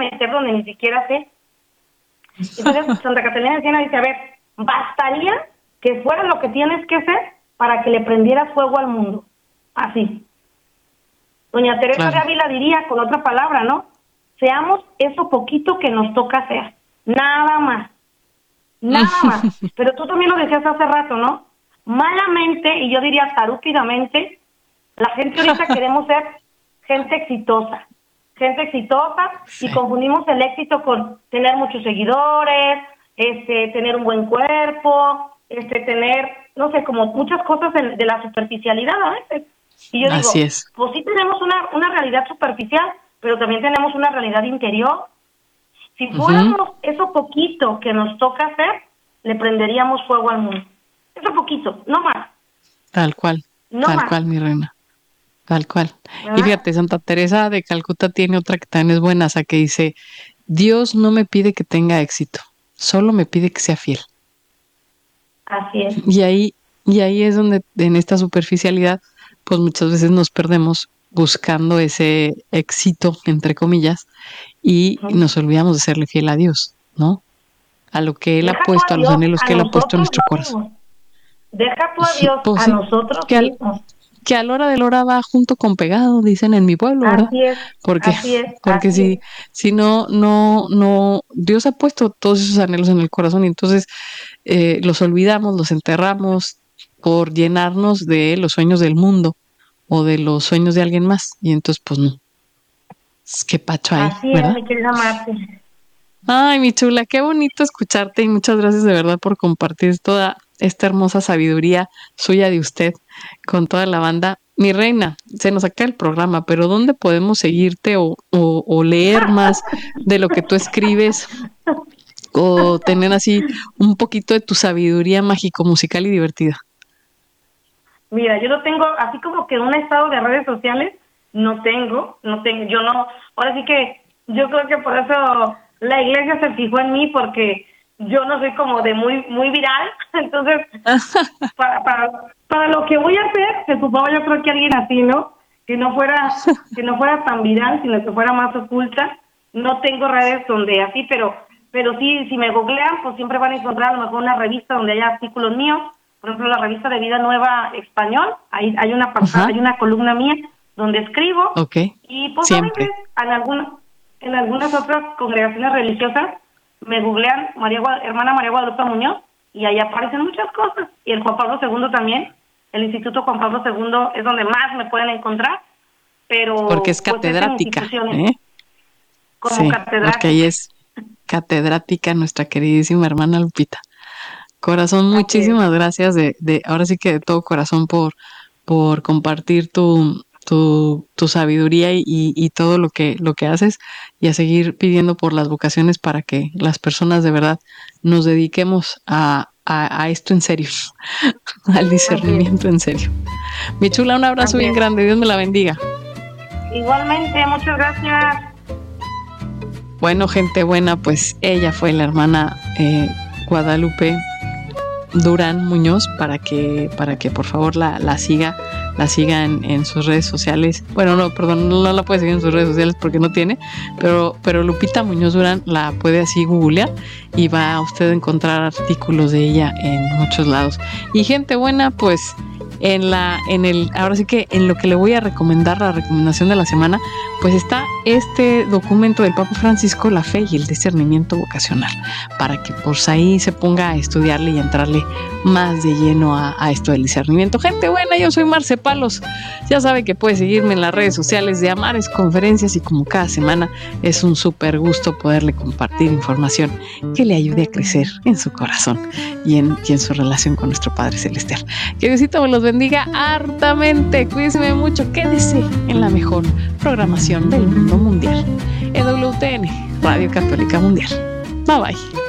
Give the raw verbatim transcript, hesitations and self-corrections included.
meter donde ni siquiera sé. Entonces Santa Catalina de Siena dice, a ver, bastaría que fuera lo que tienes que ser para que le prendieras fuego al mundo. Así. Doña Teresa Claro. de Ávila diría, con otra palabra, ¿no? Seamos eso poquito que nos toca hacer. Nada más. Nada más. Pero tú también lo decías hace rato, ¿no? Malamente, y yo diría tarúpidamente, la gente ahorita queremos ser gente exitosa. Gente exitosa, Sí. y confundimos el éxito con tener muchos seguidores, este, tener un buen cuerpo, este, tener, no sé, como muchas cosas de, de la superficialidad a veces. Y yo digo, Así es. pues sí tenemos una, una realidad superficial, pero también tenemos una realidad interior. Si fuéramos uh-huh. eso poquito que nos toca hacer, le prenderíamos fuego al mundo. Eso poquito, no más. Tal cual, no tal más. cual, mi reina. Tal cual. ¿Verdad? Y fíjate, Santa Teresa de Calcuta tiene otra que también es buena, o sea, que dice, Dios no me pide que tenga éxito, solo me pide que sea fiel. Así es. Y ahí, y ahí es donde, en esta superficialidad, pues muchas veces nos perdemos buscando ese éxito, entre comillas, y uh-huh. nos olvidamos de serle fiel a Dios, ¿no? A lo que Él Deja ha puesto, a, a los anhelos a que Él ha puesto en nuestro corazón. Deja tú a Dios pues a sí, nosotros que mismos. Al, que a la hora de la hora va junto con pegado, dicen en mi pueblo, ¿verdad? Así es, porque, así es. Porque así si, es. si no, no, no, Dios ha puesto todos esos anhelos en el corazón y entonces eh, los olvidamos, los enterramos por llenarnos de los sueños del mundo o de los sueños de alguien más. Y entonces, pues no. Qué pacho hay, así ¿verdad? es, mi querida Marti. Ay, mi chula, qué bonito escucharte y muchas gracias de verdad por compartir toda esta hermosa sabiduría suya de usted con toda la banda. Mi reina, se nos acaba el programa, pero ¿dónde podemos seguirte o, o, o leer más de lo que tú escribes o tener así un poquito de tu sabiduría mágico-musical y divertida? Mira, yo no tengo, así como que un estado de redes sociales, no tengo, no tengo, yo no, ahora sí que yo creo que por eso la iglesia se fijó en mí, porque yo no soy como de muy muy viral, entonces para, para para lo que voy a hacer, se supone yo creo que alguien así, ¿no? Que no fuera que no fuera tan viral, sino que fuera más oculta. No tengo redes donde así, pero pero sí, si me googlean, pues siempre van a encontrar a lo mejor una revista donde haya artículos míos, por ejemplo la revista de Vida Nueva Español, ahí hay una apartado, hay una columna mía donde escribo, okay. y pues Siempre. a veces en algunas en algunas otras congregaciones religiosas me googlean María, hermana María Guadalupe Muñoz, y ahí aparecen muchas cosas. Y el Juan Pablo segundo también, el Instituto Juan Pablo segundo es donde más me pueden encontrar, pero porque es catedrática, pues ¿eh? Como sí, catedrática. Porque ahí es catedrática nuestra queridísima hermana Lupita. Corazón, Así muchísimas es. gracias de, de, ahora sí que de todo corazón por, por compartir tu, tu, tu sabiduría y, y todo lo que, lo que haces, y a seguir pidiendo por las vocaciones para que las personas de verdad nos dediquemos a, a, a esto en serio, al discernimiento en serio. Mi chula, un abrazo Así bien es. grande, Dios me la bendiga. Igualmente, muchas gracias. Bueno, gente buena, pues ella fue la hermana eh, Guadalupe Durán Muñoz, para que para que por favor la, la siga la siga en, en sus redes sociales. Bueno, no, perdón, no la puede seguir en sus redes sociales porque no tiene, pero pero Lupita Muñoz Durán la puede así googlear y va a usted a encontrar artículos de ella en muchos lados. Y gente buena, pues en la en el ahora sí que en lo que le voy a recomendar, la recomendación de la semana, pues está este documento del Papa Francisco, La fe y el discernimiento vocacional, para que pues ahí se ponga a estudiarle y a entrarle más de lleno a, a esto del discernimiento. Gente buena, yo soy Marce Palos, ya sabe que puede seguirme en las redes sociales de Amares Conferencias, y como cada semana es un súper gusto poderle compartir información que le ayude a crecer en su corazón y en, y en su relación con nuestro Padre Celestial. Que Diosito me los bendiga hartamente, cuídense mucho, quédese en la mejor programación del mundo mundial, E W T N, Radio Católica Mundial. Bye bye.